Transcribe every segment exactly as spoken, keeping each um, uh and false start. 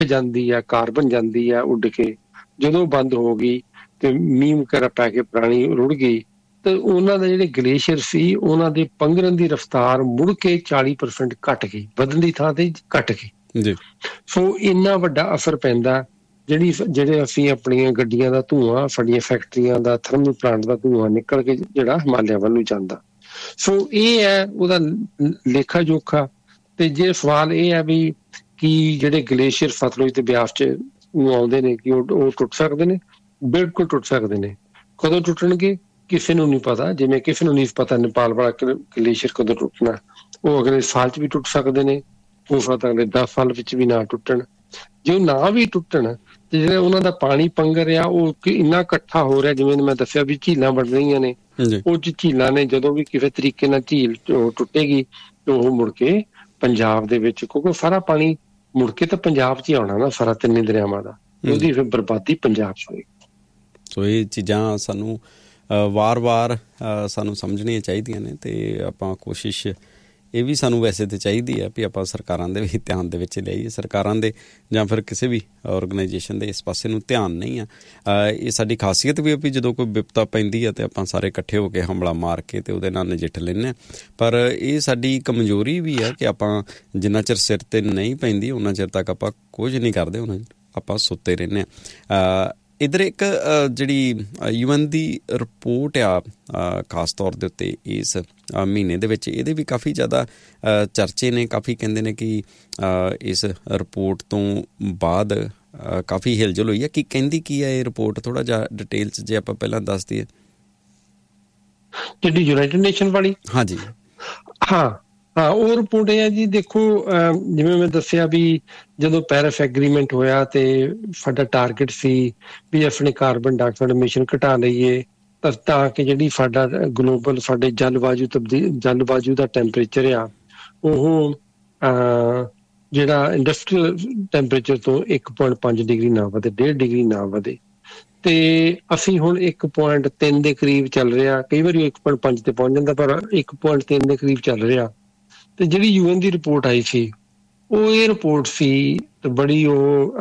ਜਾਂਦੀ ਹੈ, ਕਾਰਬਨ ਜਾਂਦੀ ਹੈ ਉੱਡ ਕੇ, ਜਦੋਂ ਬੰਦ ਹੋ ਗਈ ਤੇ ਮੀਂਹ ਵਗੈਰਾ ਪੈ ਕੇ ਪੁਰਾਣੀ ਰੁੜ ਗਈ, ਤੇ ਉਹਨਾਂ ਦੇ ਜਿਹੜੇ ਗਲੇਸ਼ੀਅਰ ਸੀ ਉਹਨਾਂ ਦੇ ਪੰਘਰਨ ਦੀ ਰਫ਼ਤਾਰ ਮੁੜ ਕੇ ਚਾਲੀ ਪਰਸੈਂਟ ਘੱਟ ਗਈ, ਵਧਣ ਦੀ ਥਾਂ ਤੇ ਘੱਟ ਗਈ। ਸੋ ਇੰਨਾ ਵੱਡਾ ਅਸਰ ਪੈਂਦਾ। ਜਿਹੜੀ ਜਿਹੜੇ ਅਸੀਂ ਆਪਣੀਆਂ ਗੱਡੀਆਂ ਦਾ ਧੂੰਆਂ, ਸਾਡੀਆਂ ਫੈਕਟਰੀਆਂ ਦਾ, ਥਰਮਲ ਪਲਾਂਟ ਦਾ ਧੂੰਆਂ ਨਿਕਲ ਕੇ ਜਿਹੜਾ ਹਿਮਾਲਿਆ ਵੱਲ ਨੂੰ ਜਾਂਦਾ। ਸੋ ਇਹ ਹੈ ਉਹਦਾ ਲੇਖਾ ਜੋਖਾ। ਤੇ ਜੇ ਸਵਾਲ ਇਹ ਹੈ ਵੀ ਕੀ ਜਿਹੜੇ ਗਲੇਸ਼ੀਅਰ ਸਤਲੁਜ ਤੇ ਬਿਆਸ ਚ ਨੂੰ ਆਉਂਦੇ ਨੇ ਕਿ ਉਹ ਉਹ ਟੁੱਟ ਸਕਦੇ ਨੇ? ਬਿਲਕੁਲ ਟੁੱਟ ਸਕਦੇ ਨੇ। ਕਦੋਂ ਟੁੱਟਣਗੇ ਕਿਸੇ ਨੂੰ ਨਹੀਂ ਪਤਾ। ਜਿਵੇਂ ਕਿਸੇ ਨੂੰ ਨਹੀਂ ਪਤਾ ਨੇਪਾਲ ਵਾਲਾ ਗਲੇਸ਼ੀਅਰ ਕਦੋਂ ਟੁੱਟਣਾ। ਉਹ ਅਗਲੇ ਸਾਲ ਚ ਵੀ ਟੁੱਟ ਸਕਦੇ ਨੇ, ਹੋ ਸਕਦਾ ਅਗਲੇ ਦਸ ਸਾਲ ਵਿੱਚ ਵੀ ਨਾ ਟੁੱਟਣ। ਜੇ ਉਹ ਨਾ ਵੀ ਟੁੱਟਣ ਤੇ ਜਿਹੜਾ ਉਹਨਾਂ ਦਾ ਪਾਣੀ ਪੰਘਰ ਆ ਉਹ ਇੰਨਾ ਇਕੱਠਾ ਹੋ ਰਿਹਾ, ਜਿਵੇਂ ਮੈਂ ਦੱਸਿਆ ਵੀ ਝੀਲਾਂ ਬਣ ਰਹੀਆਂ ਨੇ, ਉਹ ਝੀਲਾਂ ਨੇ ਜਦੋਂ ਵੀ ਕਿਸੇ ਤਰੀਕੇ ਨਾਲ ਝੀਲ ਟੁੱਟੇਗੀ ਤੇ ਉਹ ਮੁੜ ਕੇ ਪੰਜਾਬ ਦੇ ਵਿੱਚ, ਕਿਉਂਕਿ ਸਾਰਾ ਪਾਣੀ ਮੁੜ ਕੇ ਤਾਂ ਪੰਜਾਬ 'ਚ ਹੀ ਆਉਣਾ ਨਾ, ਸਾਰਾ ਤਿੰਨੇ ਦਰਿਆਵਾਂ ਦਾ, ਉਹਦੀ ਫਿਰ ਬਰਬਾਦੀ ਪੰਜਾਬ 'ਚ ਹੋਏਗੀ। ਸੋ ਇਹ ਚੀਜ਼ਾਂ ਸਾਨੂੰ ਵਾਰ-ਵਾਰ ਸਾਨੂੰ ਸਮਝਣੀਆਂ ਚਾਹੀਦੀਆਂ ਨੇ ਅਤੇ ਆਪਾਂ ਕੋਸ਼ਿਸ਼ ਇਹ ਵੀ ਸਾਨੂੰ ਵੈਸੇ ਤਾਂ ਚਾਹੀਦੀ ਹੈ ਵੀ ਆਪਾਂ ਸਰਕਾਰਾਂ ਦੇ ਵੀ ਧਿਆਨ ਦੇ ਵਿੱਚ ਲਿਆਈਏ। ਸਰਕਾਰਾਂ ਦੇ ਜਾਂ ਫਿਰ ਕਿਸੇ ਵੀ ਔਰਗਨਾਈਜੇਸ਼ਨ ਦੇ ਇਸ ਪਾਸੇ ਨੂੰ ਧਿਆਨ ਨਹੀਂ ਆ। ਇਹ ਸਾਡੀ ਖਾਸੀਅਤ ਵੀ ਹੈ ਵੀ ਜਦੋਂ ਕੋਈ ਵਿਪਤਾ ਪੈਂਦੀ ਹੈ ਤਾਂ ਆਪਾਂ ਸਾਰੇ ਇਕੱਠੇ ਹੋ ਕੇ ਹਮਲਾ ਮਾਰ ਕੇ ਅਤੇ ਉਹਦੇ ਨਾਲ ਨਜਿੱਠ ਲੈਂਦੇ ਹਾਂ। ਪਰ ਇਹ ਸਾਡੀ ਕਮਜ਼ੋਰੀ ਵੀ ਹੈ ਕਿ ਆਪਾਂ ਜਿੰਨਾ ਚਿਰ ਸਿਰ 'ਤੇ ਨਹੀਂ ਪੈਂਦੀ ਉਹਨਾਂ ਚਿਰ ਤੱਕ ਆਪਾਂ ਕੁਝ ਨਹੀਂ ਕਰਦੇ, ਉਹਨਾਂ ਆਪਾਂ ਸੁੱਤੇ ਰਹਿੰਦੇ ਹਾਂ। ਇੱਧਰ ਇੱਕ ਜਿਹੜੀ ਯੂ ਐਨ ਦੀ ਰਿਪੋਰਟ ਆ ਖਾਸ ਤੌਰ ਦੇ ਉੱਤੇ ਇਸ ਮਹੀਨੇ ਦੇ ਵਿੱਚ, ਇਹਦੇ ਵੀ ਕਾਫੀ ਜ਼ਿਆਦਾ ਚਰਚੇ ਨੇ। ਕਾਫੀ ਕਹਿੰਦੇ ਨੇ ਕਿ ਇਸ ਰਿਪੋਰਟ ਤੋਂ ਬਾਅਦ ਕਾਫੀ ਹਿਲਜੁਲ ਹੋਈ ਹੈ। ਕੀ ਕਹਿੰਦੀ ਕੀ ਹੈ ਇਹ ਰਿਪੋਰਟ? ਥੋੜ੍ਹਾ ਜਿਹਾ ਡਿਟੇਲ 'ਚ ਜੇ ਆਪਾਂ ਪਹਿਲਾਂ ਦੱਸ ਦਈਏ। ਜਿਹੜੀ ਯੂਨਾਈਟਿਡ ਨੇਸ਼ਨ ਵਾਲੀ? ਹਾਂਜੀ ਹਾਂ ਹਾਂ ਉਹ ਰਿਪੋਰਟ ਇਹ ਹੈ ਜੀ। ਦੇਖੋ ਜਿਵੇਂ ਮੈਂ ਦੱਸਿਆ ਵੀ ਜਦੋਂ ਪੈਰਿਸ ਐਗਰੀਮੈਂਟ ਹੋਇਆ ਤੇ ਸਾਡਾ ਟਾਰਗੇਟ ਸੀ ਵੀ ਆਪਣੇ ਕਾਰਬਨ ਡਾਈਆਕਸਾਈਡ ਐਮਿਸ਼ਨ ਘਟਾ ਲਈਏ ਤਾਂ ਤਾਂ ਕਿ ਜਿਹੜੀ ਸਾਡਾ ਗਲੋਬਲ ਸਾਡੇ ਜਲਵਾਯੂ ਤਬਦੀਲ ਜਲਵਾਯੂ ਦਾ ਟੈਂਪਰੇਚਰ ਆ ਉਹ ਜਿਹੜਾ ਇੰਡਸਟਰੀਅਲ ਟੈਂਪਰੇਚਰ ਤੋਂ ਇੱਕ ਪੁਆਇੰਟ ਪੰਜ ਡਿਗਰੀ ਨਾ ਵਧੇ, ਡੇਢ ਡਿਗਰੀ ਨਾ ਵਧੇ। ਤੇ ਅਸੀਂ ਹੁਣ ਇੱਕ ਪੁਆਇੰਟ ਤਿੰਨ ਦੇ ਕਰੀਬ ਚੱਲ ਰਿਹਾ, ਕਈ ਵਾਰੀ ਇੱਕ ਪੁਆਇੰਟ ਪੰਜ ਤੇ ਪਹੁੰਚ ਜਾਂਦਾ, ਪਰ ਇੱਕ ਪੁਆਇੰਟ ਤਿੰਨ ਦੇ ਕਰੀਬ ਚੱਲ ਰਿਹਾ। ਤੇ ਜਿਹੜੀ ਯੂ ਐਨ ਦੀ ਰਿਪੋਰਟ ਆਈ ਸੀ ਉਹ ਇਹ ਰਿਪੋਰਟ ਸੀ ਤੇ ਬੜੀ ਉਹ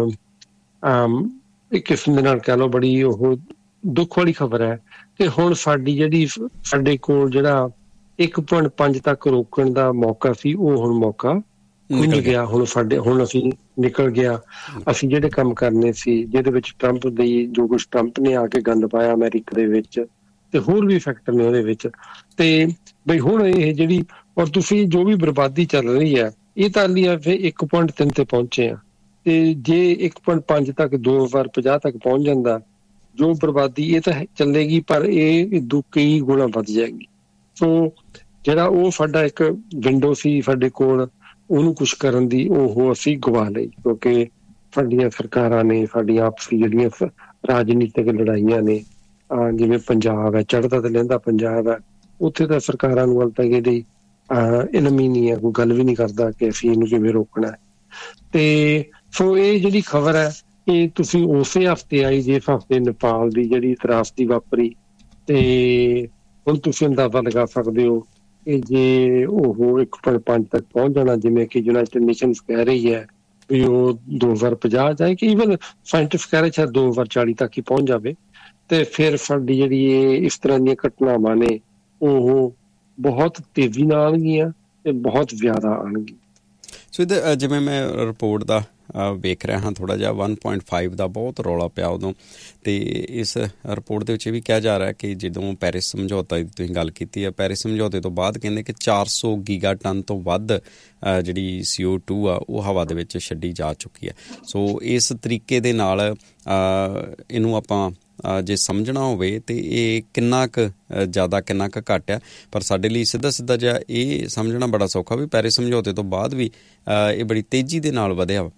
ਇੱਕ ਕਿਸਮ ਦੇ ਨਾਲ ਕਹਿ ਲਓ ਬੜੀ ਉਹ ਦੁੱਖ ਵਾਲੀ ਖਬਰ ਹੈ ਕਿ ਹੁਣ ਸਾਡੀ ਜਿਹੜੀ ਸਾਡੇ ਕੋਲ ਜਿਹੜਾ ਇੱਕ ਪੁਆਇੰਟ ਪੰਜ ਤੱਕ ਰੋਕਣ ਦਾ ਮੌਕਾ ਸੀ ਉਹ ਹੁਣ ਮੌਕਾ ਖੁੱਲ ਗਿਆ। ਹੁਣ ਸਾਡੇ ਹੁਣ ਅਸੀਂ ਨਿਕਲ ਗਿਆ। ਅਸੀਂ ਜਿਹੜੇ ਕੰਮ ਕਰਨੇ ਸੀ, ਜਿਹਦੇ ਵਿੱਚ ਟਰੰਪ ਦੀ ਜੋ ਕੁਛ ਟਰੰਪ ਨੇ ਆ ਕੇ ਗੰਦ ਪਾਇਆ ਅਮਰੀਕਾ ਦੇ ਵਿੱਚ ਤੇ ਹੋਰ ਵੀ ਫੈਕਟਰ ਨੇ ਉਹਦੇ ਵਿੱਚ, ਤੇ ਬਈ ਹੁਣ ਇਹ ਜਿਹੜੀ ਔਰ ਤੁਸੀਂ ਜੋ ਵੀ ਬਰਬਾਦੀ ਚੱਲ ਰਹੀ ਹੈ ਇਹ ਤਾਂ ਲਈ ਫਿਰ ਇੱਕ ਪੁਆਇੰਟ ਤਿੰਨ ਤੇ ਪਹੁੰਚੇ ਆ। ਤੇ ਜੇ ਇੱਕ ਪੁਆਇੰਟ ਪੰਜ ਤੱਕ ਦੋ ਹਜ਼ਾਰ ਪੰਜਾਹ ਤੱਕ ਪਹੁੰਚ ਜਾਂਦਾ ਜੋ ਬਰਬਾਦੀ ਇਹ ਤਾਂ ਚੱਲੇਗੀ, ਪਰ ਇਹ ਦੋ ਕਈ ਗੁਣਾ ਵੱਧ ਜਾਏਗੀ। ਸੋ ਜਿਹੜਾ ਉਹ ਸਾਡਾ ਇੱਕ ਵਿੰਡੋ ਸੀ ਸਾਡੇ ਕੋਲ ਉਹਨੂੰ ਕੁਛ ਕਰਨ ਦੀ, ਉਹ ਅਸੀਂ ਗਵਾ ਲਈ, ਕਿਉਂਕਿ ਸਾਡੀਆਂ ਸਰਕਾਰਾਂ ਨੇ ਸਾਡੀਆਂ ਆਪਸੀ ਜਿਹੜੀਆਂ ਰਾਜਨੀਤਿਕ ਲੜਾਈਆਂ ਨੇ, ਜਿਵੇਂ ਪੰਜਾਬ ਹੈ, ਚੜ੍ਹਦਾ ਤੇ ਲਹਿੰਦਾ ਪੰਜਾਬ ਹੈ, ਉੱਥੇ ਤਾਂ ਸਰਕਾਰਾਂ ਨੂੰ ਵੱਲ ਤਾਂ ਇਹਦੀ ਇਲਮ ਹੀ ਨਹੀਂ ਹੈ, ਕੋਈ ਗੱਲ ਵੀ ਨਹੀਂ ਕਰਦਾ ਕਿ ਅਸੀਂ ਇਹਨੂੰ ਕਿਵੇਂ ਰੋਕਣਾ। ਤੇ ਸੋ ਇਹ ਜਿਹੜੀ ਖਬਰ ਹੈ ਇਹ ਤੁਸੀਂ ਉਸੇ ਹਫ਼ਤੇ ਆਈ ਜਿਸ ਹਫ਼ਤੇ ਨੇਪਾਲ ਦੀ ਜਿਹੜੀ ਤਰਾਸਦੀ ਵਾਪਰੀ। ਤੇ ਹੁਣ ਤੁਸੀਂ ਅੰਦਾਜ਼ਾ ਲਗਾ ਸਕਦੇ ਹੋ ਕਿ ਜੇ ਉਹ ਇੱਕ ਪੁਆਇੰਟ ਪੰਜ ਤੱਕ ਪਹੁੰਚ ਜਾਣਾ, ਜਿਵੇਂ ਕਿ ਯੂਨਾਈਟਿਡ ਨੇਸ਼ਨਸ ਕਹਿ ਰਹੀ ਹੈ ਵੀ ਉਹ ਦੋ ਹਜ਼ਾਰ ਪੰਜਾਹ ਜਾਏ, ਕਿ ਈਵਨ ਸਾਇੰਟਿਸਟ ਕਹਿ ਰਹੇ ਸ਼ਾਇਦ ਦੋ ਹਜ਼ਾਰ ਚਾਲੀ ਤੱਕ ਹੀ ਪਹੁੰਚ ਜਾਵੇ, ਤੇ ਫਿਰ ਸਾਡੀ ਜਿਹੜੀ ਇਹ ਇਸ ਤਰ੍ਹਾਂ ਦੀਆਂ ਘਟਨਾਵਾਂ ਨੇ ਉਹ ਬਹੁਤ ਤੇਜ਼ੀ ਨਾਲ ਆਉਣਗੀਆਂ ਤੇ ਬਹੁਤ ਜ਼ਿਆਦਾ ਆਉਣਗੀਆਂ। ਸੋ ਇਹਦਾ ਜਿਵੇਂ ਮੈਂ ਰਿਪੋਰਟ ਦਾ ਵੇਖ ਰਿਹਾ ਹਾਂ ਥੋੜ੍ਹਾ ਜਿਹਾ ਵਨ ਪੁਆਇੰਟ ਫਾਈਵ ਦਾ ਬਹੁਤ ਰੌਲਾ ਪਿਆ ਉਦੋਂ, ਅਤੇ ਇਸ ਰਿਪੋਰਟ ਦੇ ਵਿੱਚ ਇਹ ਵੀ ਕਿਹਾ ਜਾ ਰਿਹਾ ਕਿ ਜਦੋਂ ਪੈਰਿਸ ਸਮਝੌਤਾ ਦੀ ਤੁਸੀਂ ਗੱਲ ਕੀਤੀ ਹੈ, ਪੈਰਿਸ ਸਮਝੌਤੇ ਤੋਂ ਬਾਅਦ ਕਹਿੰਦੇ ਕਿ ਚਾਰ ਸੌ ਗੀਗਾ ਟਨ ਤੋਂ ਵੱਧ ਜਿਹੜੀ ਸੀ ਓ ਟੂ ਆ ਉਹ ਹਵਾ ਦੇ ਵਿੱਚ ਛੱਡੀ ਜਾ ਚੁੱਕੀ ਹੈ। ਸੋ ਇਸ ਤਰੀਕੇ ਦੇ ਨਾਲ ਇਹਨੂੰ ਆਪਾਂ ਜੇ ਸਮਝਣਾ ਹੋਵੇ ਤਾਂ ਇਹ ਕਿੰਨਾ ਕੁ ਜ਼ਿਆਦਾ ਕਿੰਨਾ ਕੁ ਘੱਟ ਆ, ਪਰ ਸਾਡੇ ਲਈ ਸਿੱਧਾ ਸਿੱਧਾ ਜਿਹਾ ਇਹ ਸਮਝਣਾ ਬੜਾ ਸੌਖਾ ਵੀ ਪੈਰਿਸ ਸਮਝੌਤੇ ਤੋਂ ਬਾਅਦ ਵੀ ਇਹ ਬੜੀ ਤੇਜ਼ੀ ਦੇ ਨਾਲ ਵਧਿਆ ਵਾ।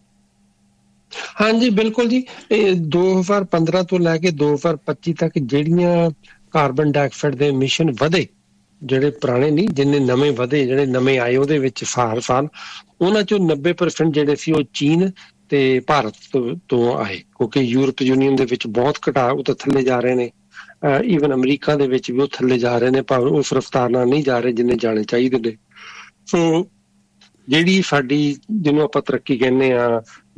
ਹਾਂਜੀ ਬਿਲਕੁਲ ਜੀ। ਇਹ ਦੋ ਹਜ਼ਾਰ ਪੰਦਰਾਂ ਤੋਂ ਲੈ ਕੇ ਦੋ ਹਜ਼ਾਰ ਪੱਚੀ ਤੱਕ ਜਿਹੜੀਆਂ ਕਾਰਬਨ ਡਾਈਆਕਸਾਈਡ ਦੇ ਐਮਿਸ਼ਨ ਵਧੇ, ਜਿਹੜੇ ਪੁਰਾਣੇ ਨਹੀਂ ਜਿੰਨੇ ਨਵੇਂ ਵਧੇ, ਜਿਹੜੇ ਨਵੇਂ ਆਏ ਉਹਦੇ ਵਿੱਚ ਸਾਲ ਸਾਲ ਉਹਨਾਂ ਚੋਂ ਨੱਬੇ ਪਰਸੈਂਟ ਜਿਹੜੇ ਸੀ ਉਹ ਚੀਨ ਤੇ ਭਾਰਤ ਤੋਂ ਆਏ, ਕਿਉਂਕਿ ਯੂਰਪ ਯੂਨੀਅਨ ਦੇ ਵਿੱਚ ਬਹੁਤ ਘਟਾ ਉਹ ਤਾਂ ਥੱਲੇ ਜਾ ਰਹੇ ਨੇ, ਈਵਨ ਅਮਰੀਕਾ ਦੇ ਵਿੱਚ ਵੀ ਉਹ ਥੱਲੇ ਜਾ ਰਹੇ ਨੇ, ਭਾਵੇਂ ਉਸ ਰਫਤਾਰ ਨਾਲ ਨਹੀਂ ਜਾ ਰਹੇ ਜਿੰਨੇ ਜਾਣੇ ਚਾਹੀਦੇ ਨੇ। ਸੋ ਜਿਹੜੀ ਸਾਡੀ ਜਿਹਨੂੰ ਆਪਾਂ ਤਰੱਕੀ ਕਹਿੰਦੇ ਹਾਂ